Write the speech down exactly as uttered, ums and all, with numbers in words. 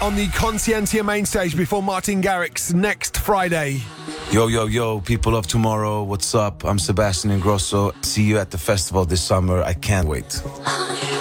on the Conscientia main stage before Martin Garrix next Friday. Yo, yo, yo, people of tomorrow, what's up? I'm Sebastian Ingrosso. See you at the festival this summer. I can't wait.